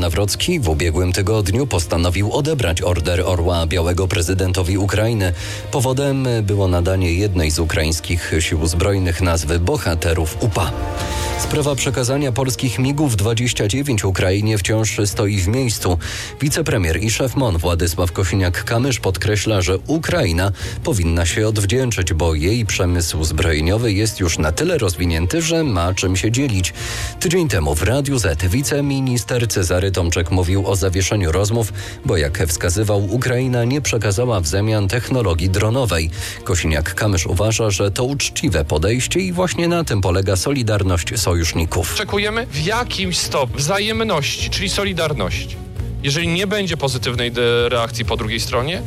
Nawrocki w ubiegłym tygodniu postanowił odebrać Order Orła Białego prezydentowi Ukrainy. Powodem było nadanie jednej z ukraińskich sił zbrojnych nazwy bohaterów UPA. Sprawa przekazania polskich MiG-29 Ukrainie wciąż stoi w miejscu. Wicepremier i szef MON Władysław Kosiniak-Kamysz podkreśla, że Ukraina powinna się odwdzięczyć, bo jej przemysł zbrojeniowy jest już na tyle rozwinięty, że ma czym się dzielić. Tydzień temu w Radiu Z wiceminister Cezary Tomczyk mówił o zawieszeniu rozmów, bo jak wskazywał, Ukraina nie przekazała w zamian technologii dronowej. Kosiniak-Kamysz uważa, że to uczciwe podejście i właśnie na tym polega solidarność sojuszników. Oczekujemy w jakimś stopniu wzajemności, czyli solidarności. Jeżeli nie będzie pozytywnej reakcji po drugiej stronie,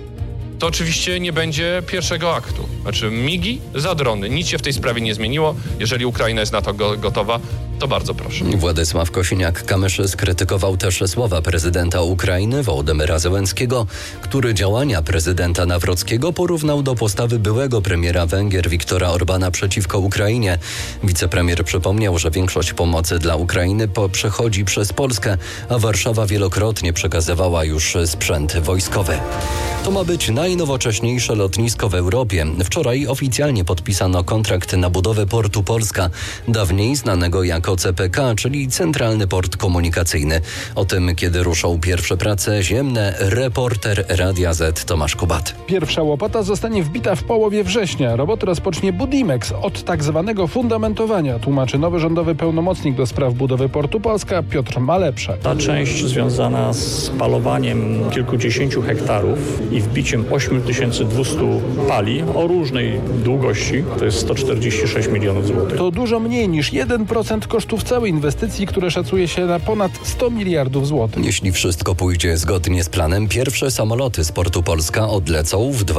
to oczywiście nie będzie pierwszego aktu. Znaczy migi za drony. Nic się w tej sprawie nie zmieniło. Jeżeli Ukraina jest na to gotowa, to bardzo proszę. Władysław Kosiniak-Kamysz skrytykował też słowa prezydenta Ukrainy Wołodymyra Zełenskiego, który działania prezydenta Nawrockiego porównał do postawy byłego premiera Węgier Viktora Orbana przeciwko Ukrainie. Wicepremier przypomniał, że większość pomocy dla Ukrainy przechodzi przez Polskę, a Warszawa wielokrotnie przekazywała już sprzęt wojskowy. To ma być najnowocześniejsze lotnisko w Europie. Wczoraj oficjalnie podpisano kontrakt na budowę portu Polska, dawniej znanego jako CPK, czyli Centralny Port Komunikacyjny. O tym, kiedy ruszą pierwsze prace ziemne, reporter Radia Z Tomasz Kubat. Pierwsza łopata zostanie wbita w połowie września. Roboty rozpocznie Budimex od tak zwanego fundamentowania, tłumaczy nowy rządowy pełnomocnik do spraw budowy portu Polska Piotr Malepsza. Ta część związana z palowaniem kilkudziesięciu hektarów i wbiciem 8200 pali o różnej długości, to jest 146 milionów złotych. To dużo mniej niż 1% kosztów całej inwestycji, które szacuje się na ponad 100 miliardów złotych. Jeśli wszystko pójdzie zgodnie z planem, pierwsze samoloty z portu Polska odlecą w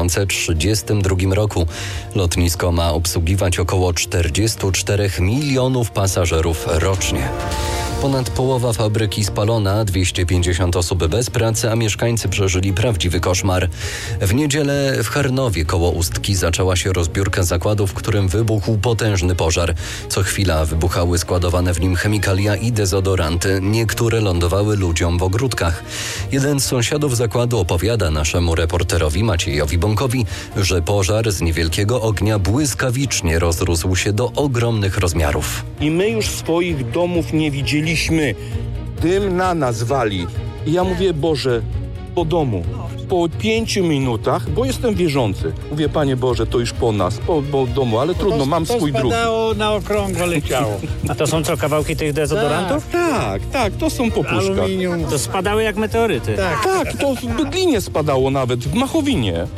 2032 roku. Lotnisko ma obsługiwać około 44 milionów pasażerów rocznie. Ponad połowa fabryki spalona, 250 osób bez pracy, a mieszkańcy przeżyli prawdziwy koszmar. W niedzielę w Charnowie koło Ustki zaczęła się rozbiórka zakładu, w którym wybuchł potężny pożar. Co chwila wybuchały składowane w nim chemikalia i dezodoranty. Niektóre lądowały ludziom w ogródkach. Jeden z sąsiadów zakładu opowiada naszemu reporterowi Maciejowi Bąkowi, że pożar z niewielkiego ognia błyskawicznie rozrósł się do ogromnych rozmiarów. I my już swoich domów nie widzieliśmy. Dym na nas wali. I ja mówię, Boże, po domu. Po 5 minutach, bo jestem wierzący. Mówię, Panie Boże, to już po nas, po domu, ale trudno, mam swój druk. To spadało, na okrągło leciało. A to są co, kawałki tych dezodorantów? Tak, to są popuszka. Aluminium. To spadały jak meteoryty. Tak, to w Bydlinie spadało nawet, w Machowinie.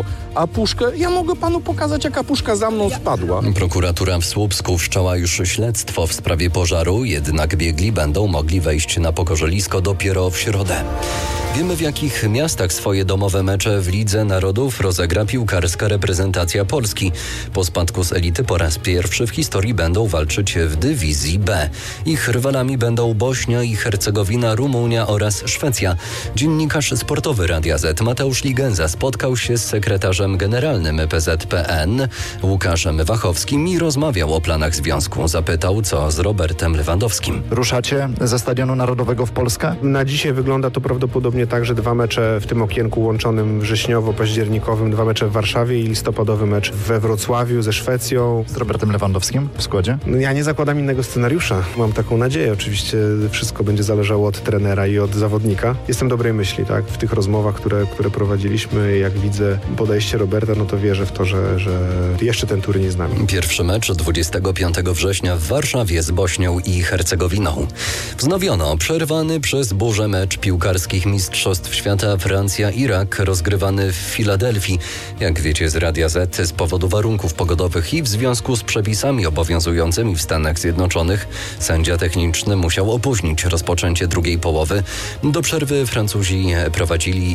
A puszkę, ja mogę panu pokazać, jaka puszka za mną spadła. Prokuratura w Słupsku wszczęła już śledztwo w sprawie pożaru, jednak biegli będą mogli wejść na pokorzelisko dopiero w środę. Wiemy, w jakich miastach swoje domowe mecze w Lidze Narodów rozegra piłkarska reprezentacja Polski. Po spadku z elity po raz pierwszy w historii będą walczyć w dywizji B. Ich rywalami będą Bośnia i Hercegowina, Rumunia oraz Szwecja. Dziennikarz sportowy Radia Z Mateusz Ligenza spotkał się z sekretarzem generalnym PZPN Łukaszem Wachowskim i rozmawiał o planach związku. Zapytał, co z Robertem Lewandowskim. Ruszacie ze Stadionu Narodowego w Polskę? Na dzisiaj wygląda to prawdopodobnie tak, że 2 mecze w tym okienku łączonym wrześniowo-październikowym, 2 mecze w Warszawie i listopadowy mecz we Wrocławiu ze Szwecją. Z Robertem Lewandowskim w składzie? Ja nie zakładam innego scenariusza. Mam taką nadzieję. Oczywiście wszystko będzie zależało od trenera i od zawodnika. Jestem dobrej myśli, tak? W tych rozmowach, które prowadziliśmy, jak widzę podejście Roberta, no to wierzę w to, że jeszcze ten turniej z nami. Pierwszy mecz 25 września w Warszawie z Bośnią i Hercegowiną. Wznowiono przerwany przez burzę mecz piłkarskich Mistrzostw Świata Francja-Irak rozgrywany w Filadelfii. Jak wiecie z Radia Z, z powodu warunków pogodowych i w związku z przepisami obowiązującymi w Stanach Zjednoczonych sędzia techniczny musiał opóźnić rozpoczęcie drugiej połowy. Do przerwy Francuzi prowadzili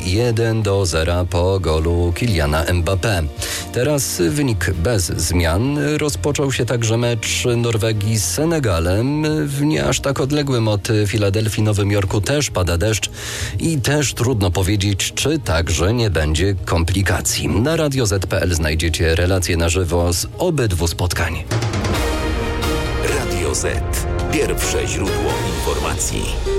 1-0 po golu Kyliana Mbappé. Teraz wynik bez zmian. Rozpoczął się także mecz Norwegii z Senegalem. W nie aż tak odległym od Filadelfii Nowym Jorku też pada deszcz i też trudno powiedzieć, czy także nie będzie komplikacji. Na Radio Z.pl znajdziecie relacje na żywo z obydwu spotkań. Radio Z. Pierwsze źródło informacji.